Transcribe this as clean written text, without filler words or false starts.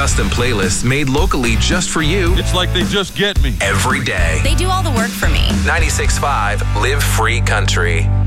Custom playlists made locally just for you. It's like they just get me. Every day. They do all the work for me. 96.5 Live Free Country.